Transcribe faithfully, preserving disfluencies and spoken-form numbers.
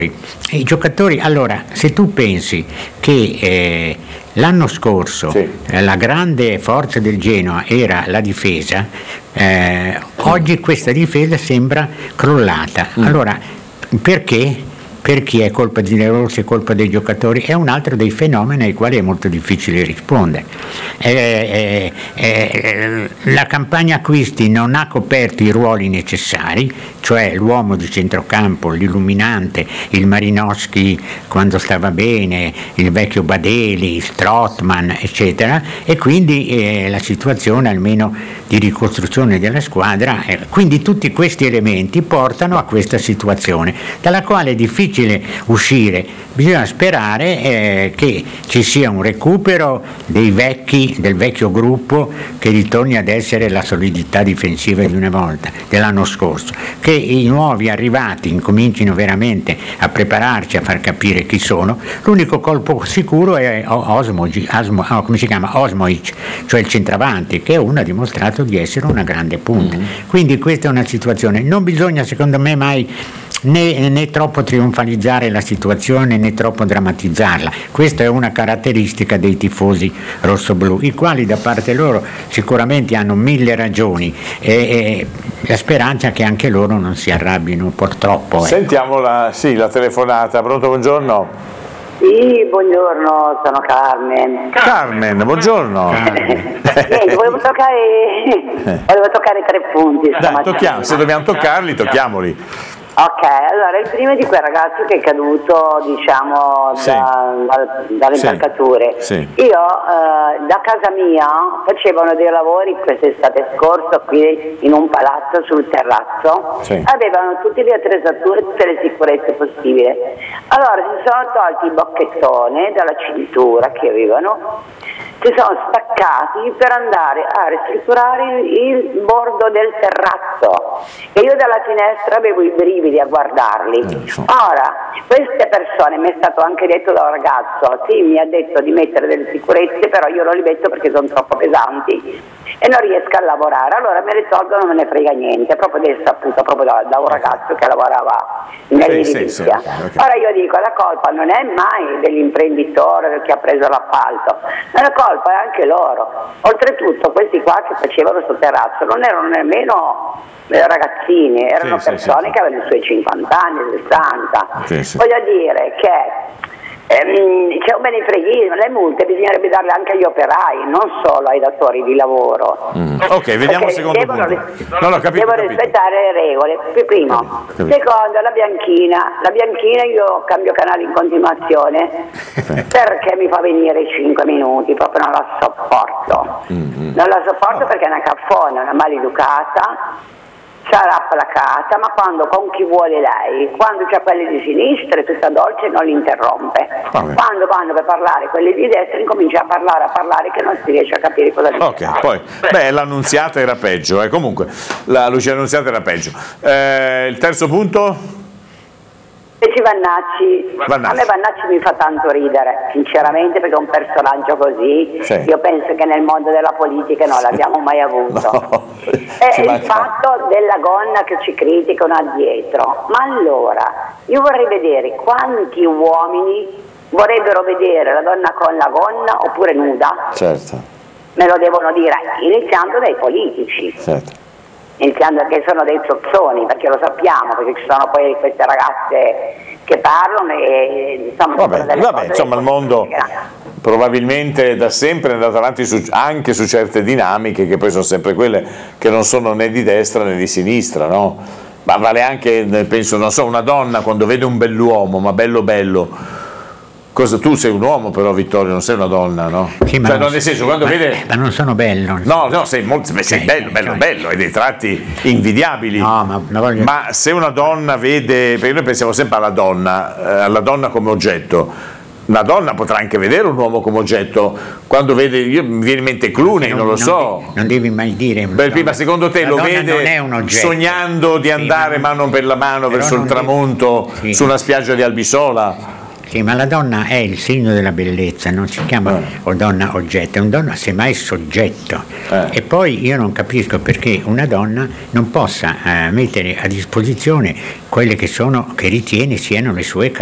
I giocatori, allora, se tu pensi che eh, l'anno scorso sì. eh, la grande forza del Genoa era la difesa, eh, sì. oggi questa difesa sembra crollata. Mm. Allora, perché? Per chi è colpa di loro, se è colpa dei giocatori, è un altro dei fenomeni ai quali è molto difficile rispondere. Eh, eh, eh, la campagna acquisti non ha coperto i ruoli necessari, cioè l'uomo di centrocampo, l'illuminante, il Marinowski quando stava bene, il vecchio Badeli, Strootman, eccetera, e quindi eh, la situazione almeno di ricostruzione della squadra, eh, quindi tutti questi elementi portano a questa situazione, dalla quale è difficile uscire. Bisogna sperare eh, che ci sia un recupero dei vecchi, del vecchio gruppo, che ritorni ad essere la solidità difensiva di una volta, dell'anno scorso, che i nuovi arrivati incomincino veramente a prepararci, a far capire chi sono. L'unico colpo sicuro è Osmoji, Osmo, oh, come si chiama? Osmojic, cioè il centravanti, che uno ha dimostrato di essere una grande punta. Mm-hmm. Quindi questa è una situazione, non bisogna secondo me mai Né, né troppo trionfalizzare la situazione né troppo drammatizzarla. Questa è una caratteristica dei tifosi rossoblù, i quali da parte loro sicuramente hanno mille ragioni e, e la speranza è che anche loro non si arrabbino purtroppo. Sentiamo la, sì, la telefonata. Pronto, buongiorno? Sì, buongiorno, sono Carmen. Carmen, buongiorno. Carmen. Niente, volevo toccare, volevo toccare tre punti. Dai, tocchiamo, se dobbiamo toccarli, tocchiamoli. Ok, allora il primo è di quel ragazzo che è caduto, diciamo, sì. da, da, dalle sì. impalcature. Sì. Io eh, da casa mia facevano dei lavori quest'estate scorsa qui in un palazzo sul terrazzo, sì. avevano tutte le attrezzature, tutte le sicurezze possibili. Allora si sono tolti il bocchettone dalla cintura che avevano, si sono staccati per andare a ristrutturare il bordo del terrazzo e io dalla finestra avevo i brividi a guardarli. Ora, queste persone, mi è stato anche detto da un ragazzo, sì, mi ha detto di mettere delle sicurezze, però io non li metto perché sono troppo pesanti e non riesco a lavorare, allora me le tolgo, non me ne frega niente, proprio adesso appunto proprio da, da un ragazzo che lavorava nell'edilizia. Sì, sì, sì, okay. Ora io dico, la colpa non è mai dell'imprenditore, del che ha preso l'appalto, ma la colpa è anche loro. Oltretutto questi qua che facevano sto terrazzo non erano nemmeno ragazzini, erano sì, persone sì, sì. che avevano i suoi cinquanta anni, sessanta. Sì, sì. Voglio dire che ehm, c'è un benefreghismo, le multe bisognerebbe darle anche agli operai, non solo ai datori di lavoro. Mm. Ok, vediamo il secondo devono, punto. No, no, capito, devono capito. rispettare le regole, primo. Capito, capito. Secondo, la bianchina. La bianchina io cambio canale in continuazione perché mi fa venire cinque minuti, proprio non la sopporto. Mm-hmm. Non la sopporto oh. perché è una caffona, una maleducata. Sarà placata, ma quando con chi vuole lei, quando c'è quelli di sinistra è tutta dolce e non li interrompe. Vabbè. Quando vanno per parlare quelli di destra incomincia a parlare, a parlare che non si riesce a capire cosa dice. Ok, poi, beh, l'Annunziata era peggio, eh. Comunque, la Lucia Annunziata era peggio. Eh, il terzo punto? Invece Vannacci, Vannacci, a me Vannacci mi fa tanto ridere, sinceramente, perché è un personaggio così, sì. io penso che nel mondo della politica non l'abbiamo mai avuto. No, è il manca. fatto della gonna che ci criticano addietro, ma allora io vorrei vedere quanti uomini vorrebbero vedere la donna con la gonna oppure nuda. Certo. Me lo devono dire, iniziando dai politici. Certo. Iniziando che sono dei zozzoni, perché lo sappiamo, perché ci sono poi queste ragazze che parlano e insomma, vabbè, vabbè, insomma il mondo probabilmente da sempre è andato avanti su, anche su certe dinamiche che poi sono sempre quelle che non sono né di destra né di sinistra, no? Ma vale anche, penso, non so, una donna quando vede un bell'uomo, ma bello bello. Cosa, tu sei un uomo però, Vittorio, non sei una donna, no? Sì, ma cioè, non, nel senso, quando ma, vede... ma non sono bello. No, no, sei, molto, sei sì, bello, bello, cioè... bello, hai dei tratti invidiabili. No, ma, ma, voglio... ma se una donna vede, perché noi pensiamo sempre alla donna, eh, alla donna come oggetto. Una donna potrà anche vedere un uomo come oggetto quando vede, io, mi viene in mente Clooney, non, non lo non so. De, non devi mai dire. Beh, prima, secondo te lo vede sognando di andare sì, mano per la mano verso il tramonto sì, su una spiaggia di Albisola? Sì, ma la donna è il segno della bellezza, non si chiama eh. o donna oggetto, è un donna semmai soggetto. Eh. E poi io non capisco perché una donna non possa eh, mettere a disposizione quelle che sono, che ritiene siano le sue